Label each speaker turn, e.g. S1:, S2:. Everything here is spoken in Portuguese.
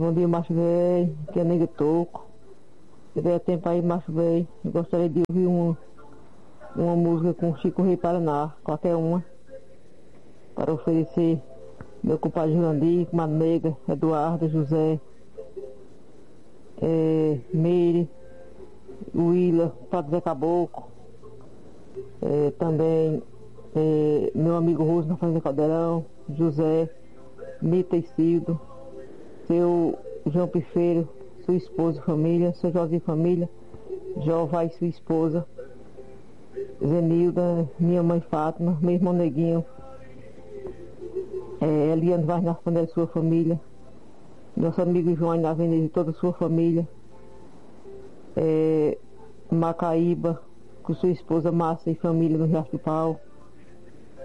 S1: Bom dia, macho velho, que é Nega Toco. Se der tempo aí, macho velho, eu gostaria de ouvir uma música com Chico Rei Paraná, qualquer uma, para oferecer meu compadre Jurandir, Mano Nega, Eduardo, José, Meire, Willa, Padre Zé Caboclo, também meu amigo Roso na Fazenda Caldeirão, José, Nita e Cildo, seu João Pifeiro, sua esposa e família, seu José e família, Jová e sua esposa, Zenilda, minha mãe Fátima, meu irmão Neguinho, Eliane Vaz na Fazenda e sua família, nosso amigo João na Avenida e toda a sua família, Macaíba, com sua esposa Márcia e família no Riacho do Pau,